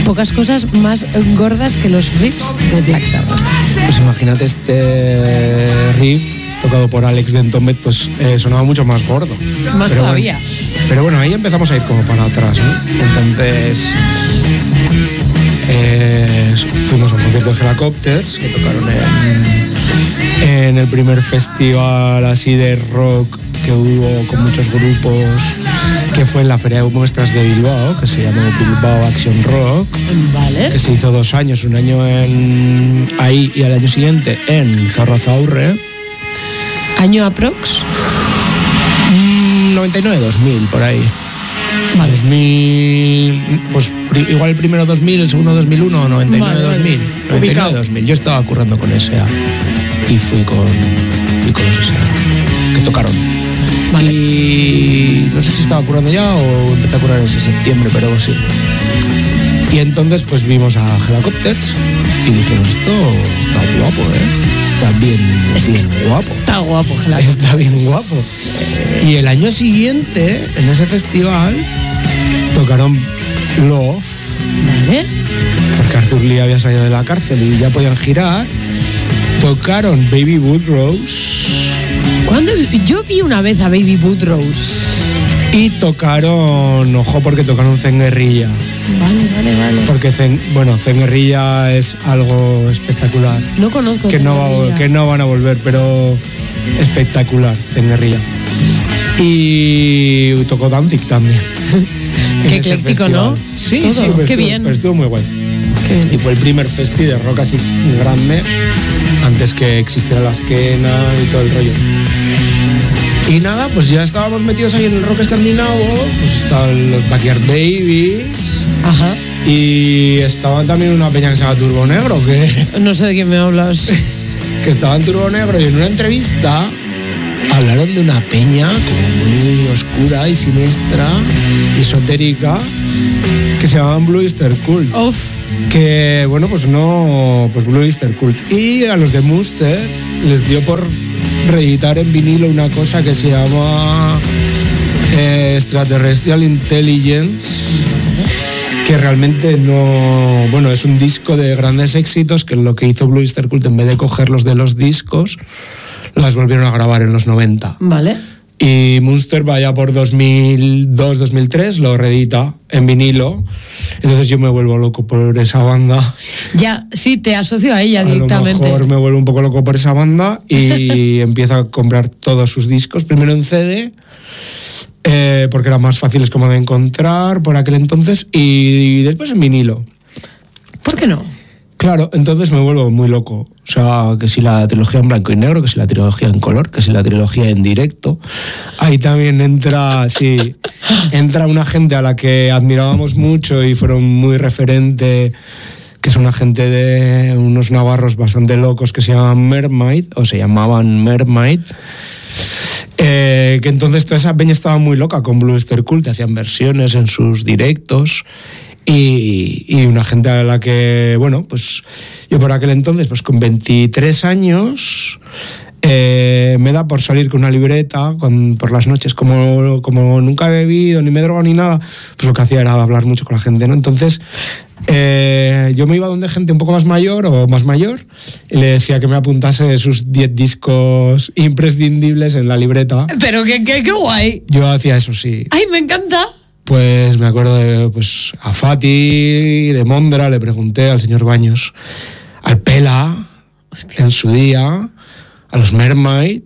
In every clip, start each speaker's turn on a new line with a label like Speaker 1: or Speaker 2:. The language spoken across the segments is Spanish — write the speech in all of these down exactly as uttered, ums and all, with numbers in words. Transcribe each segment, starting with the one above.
Speaker 1: pocas cosas más gordas que los riffs de Black Sabbath.
Speaker 2: Pues imagínate este riff tocado por Alex Denton, pues eh, sonaba mucho más gordo.
Speaker 1: Más
Speaker 2: pero
Speaker 1: todavía.
Speaker 2: Bueno, pero bueno, ahí empezamos a ir como para atrás, ¿no? Entonces eh, fuimos a un concierto de Helicopters que tocaron en, en el primer festival así de rock que hubo con muchos grupos, que fue en la Feria de Muestras de Bilbao, que se llamó Bilbao Action Rock.
Speaker 1: Vale.
Speaker 2: Que se hizo dos años, un año en ahí y al año siguiente en Zorrozaurre.
Speaker 1: ¿Año aprox?
Speaker 2: noventa y nueve dos mil, por ahí.
Speaker 1: Vale.
Speaker 2: dos mil, pues pri, igual el primero dos mil, el segundo dos mil uno, noventa y nueve dos mil. Vale, noventa y nueve dos mil. Yo estaba currando con S A y fui con, fui con los S A que tocaron. Vale. Y no sé si estaba currando ya o empecé a currar en ese septiembre, pero sí. Y entonces pues vimos a Helicopters y dijimos, esto está guapo, ¿eh? Está bien,
Speaker 1: es
Speaker 2: bien
Speaker 1: que
Speaker 2: guapo.
Speaker 1: Está guapo, Helicopters.
Speaker 2: Está bien guapo. Y el año siguiente, en ese festival, tocaron Love.
Speaker 1: Vale.
Speaker 2: Porque Arthur Lee había salido de la cárcel y ya podían girar. Tocaron Baby Woodrose.
Speaker 1: ¿Cuándo? Yo vi una vez a Baby Woodrose.
Speaker 2: Y tocaron, ojo, porque tocaron Zen Guerrilla.
Speaker 1: Vale, vale, vale.
Speaker 2: Porque Zen, bueno, Zen Guerrilla es algo espectacular.
Speaker 1: No conozco
Speaker 2: que
Speaker 1: Zen
Speaker 2: no,
Speaker 1: Guerrilla.
Speaker 2: que no van a volver, pero espectacular, Zen Guerrilla. Y tocó Danzig también.
Speaker 1: Qué ecléctico, ¿no?
Speaker 2: Sí,
Speaker 1: todo.
Speaker 2: sí, pues
Speaker 1: qué
Speaker 2: estuvo,
Speaker 1: bien.
Speaker 2: Pero estuvo muy guay.
Speaker 1: Qué bien.
Speaker 2: Y fue el primer festi de rock así grande, antes que existiera la esquena y todo el rollo. Y nada, pues ya estábamos metidos ahí en el rock escandinavo, pues estaban los Backyard Babies.
Speaker 1: Ajá.
Speaker 2: Y estaban también una peña que se llama Turbo Negro, que,
Speaker 1: No sé de quién me hablas.
Speaker 2: que estaba en Turbo Negro, y en una entrevista hablaron de una peña como muy oscura y siniestra y esotérica que se llamaban Blue Easter Cult.
Speaker 1: Uf.
Speaker 2: Que bueno, pues no, pues Blue Easter Cult. Y a los de Munster les dio por reeditar en vinilo una cosa que se llama eh, Extraterrestrial Intelligence, que realmente no, bueno, es un disco de grandes éxitos, que lo que hizo Blue Easter Cult, en vez de cogerlos de los discos, las volvieron a grabar en los noventa.
Speaker 1: Vale.
Speaker 2: Y Munster, vaya por dos mil dos, dos mil tres, lo reedita en vinilo. Entonces yo me vuelvo loco por esa banda.
Speaker 1: Ya, sí, te asocio a ella
Speaker 2: a
Speaker 1: directamente.
Speaker 2: A lo mejor me vuelvo un poco loco por esa banda y empiezo a comprar todos sus discos. Primero en C D, eh, porque eran más fáciles como de encontrar por aquel entonces, y después en vinilo.
Speaker 1: ¿Por qué no?
Speaker 2: Claro, entonces me vuelvo muy loco. O sea, que si la trilogía en blanco y negro, que si la trilogía en color, que si la trilogía en directo. Ahí también entra, sí, entra una gente a la que admirábamos mucho y fueron muy referente, que es una gente de unos navarros bastante locos que se llaman Mermaid, o se llamaban Mermaid. Eh, que entonces toda esa peña estaba muy loca con Blue Easter Cult, hacían versiones en sus directos. Y, y una gente a la que, bueno, pues yo por aquel entonces, pues con veintitrés años, eh, me da por salir con una libreta con, por las noches, como, como nunca he bebido, ni me he drogado ni nada, pues lo que hacía era hablar mucho con la gente, ¿no? Entonces, eh, yo me iba donde gente un poco más mayor o más mayor y le decía que me apuntase sus diez discos imprescindibles en la libreta.
Speaker 1: Pero qué, qué, qué guay.
Speaker 2: Yo hacía eso, sí.
Speaker 1: Ay, me encanta.
Speaker 2: Pues me acuerdo de, pues, a Fati, de Mondra, le pregunté al señor Baños, al Pela, hostia, en su día, a los Mermaid,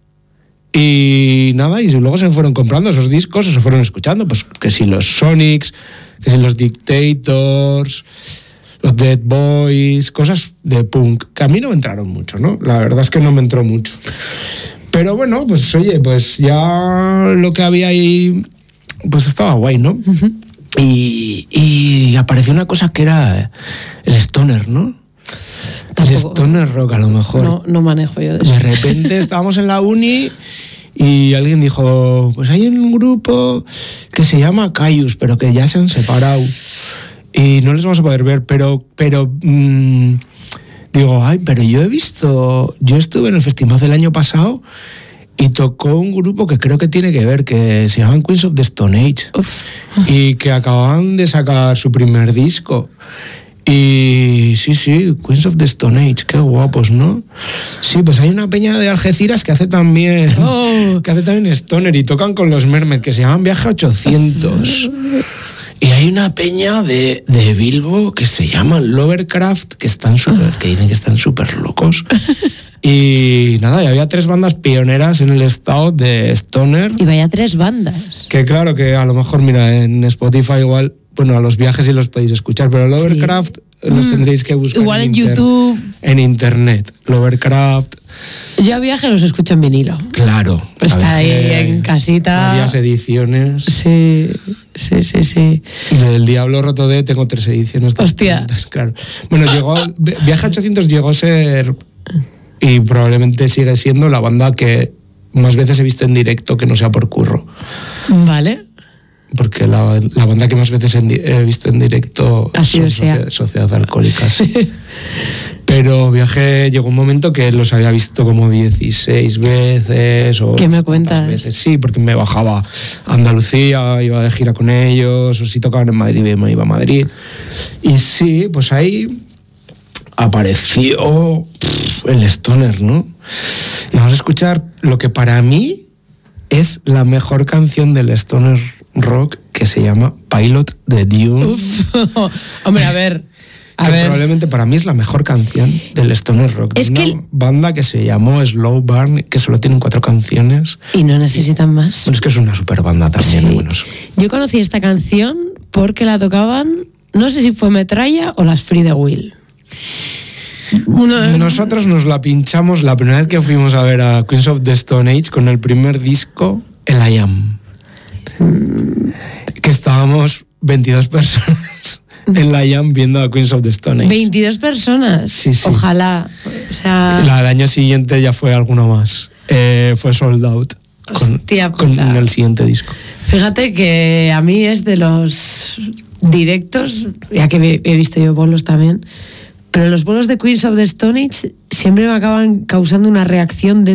Speaker 2: y nada, y luego se fueron comprando esos discos o se fueron escuchando, pues que si los Sonics, que si los Dictators, los Dead Boys, cosas de punk, que a mí no me entraron mucho, ¿no? La verdad es que no me entró mucho. Pero bueno, pues oye, pues ya lo que había ahí, pues estaba guay, ¿no? Uh-huh. Y, y apareció una cosa que era el stoner, ¿no? Tampoco, el stoner rock, a lo mejor.
Speaker 1: No, no manejo yo de eso.
Speaker 2: De repente estábamos en la uni y alguien dijo, pues hay un grupo que se llama Caius, pero que ya se han separado y no les vamos a poder ver, pero, pero mmm, digo, ay, pero yo he visto, yo estuve en el festival del año pasado y tocó un grupo que creo que tiene que ver, que se llaman Queens of the Stone Age.
Speaker 1: Uf.
Speaker 2: Y que acababan de sacar su primer disco. Y sí, sí, Queens of the Stone Age, qué guapos, ¿no? Sí, pues hay una peña de Algeciras que hace también
Speaker 1: Oh.
Speaker 2: que hace también stoner y tocan con los Mermed, que se llaman Viaje ochocientos. Y hay una peña de, de Bilbo que se llama Lovercraft, que están súper, que dicen que están súper locos. Y nada, y había tres bandas pioneras en el estado de stoner.
Speaker 1: Y vaya tres bandas.
Speaker 2: Que claro, que a lo mejor, mira, en Spotify igual, bueno, a los viajes sí los podéis escuchar, pero Lovercraft sí. los tendréis que buscar.
Speaker 1: Igual en, en
Speaker 2: inter-
Speaker 1: YouTube.
Speaker 2: En internet. Lovercraft.
Speaker 1: Yo a viaje los escucho en vinilo.
Speaker 2: Claro.
Speaker 1: Está ahí en casita.
Speaker 2: Varias ediciones.
Speaker 1: Sí, sí, sí, sí.
Speaker 2: Del Diablo Roto D tengo tres ediciones.
Speaker 1: Hostia.
Speaker 2: Claro. Bueno, llegó, Viaje ochocientos llegó a ser, y probablemente sigue siendo, la banda que más veces he visto en directo que no sea por curro.
Speaker 1: Vale.
Speaker 2: Porque la, la banda que más veces he visto en directo
Speaker 1: ha sido
Speaker 2: Sociedad, Sociedad Alcohólicas. Pero Viaje llegó un momento que los había visto como dieciséis veces. O
Speaker 1: ¿Qué me cuentas?
Speaker 2: Veces. Sí, porque me bajaba a Andalucía, iba de gira con ellos, o si tocaban en Madrid, me iba a Madrid. Y sí, pues ahí apareció pff, el stoner, ¿no? Y vamos a escuchar lo que para mí es la mejor canción del stoner rock, que se llama Pilot de Dune.
Speaker 1: Uf. Hombre, a ver. A
Speaker 2: que
Speaker 1: ver.
Speaker 2: probablemente para mí es la mejor canción del stoner rock.
Speaker 1: Es
Speaker 2: una
Speaker 1: que el...
Speaker 2: banda que se llamó Slow Burn, que solo tienen cuatro canciones.
Speaker 1: Y no necesitan más.
Speaker 2: Bueno, es que es una super banda también.
Speaker 1: Sí.
Speaker 2: Buenos.
Speaker 1: Yo conocí esta canción porque la tocaban, no sé si fue Metralla o las Free the Will.
Speaker 2: Uno... Nosotros nos la pinchamos la primera vez que fuimos a ver a Queens of the Stone Age con el primer disco, El I Am. Que estábamos veintidós personas en la I A M viendo a Queens of the Stone Age.
Speaker 1: veintidós personas.
Speaker 2: Sí, sí.
Speaker 1: Ojalá. O sea...
Speaker 2: La del año siguiente ya fue alguno más. Eh, fue Sold Out. Con,
Speaker 1: Hostia,
Speaker 2: con el siguiente disco.
Speaker 1: Fíjate que a mí es de los directos, ya que he visto yo bolos también, pero los bolos de Queens of the Stone Age siempre me acaban causando una reacción de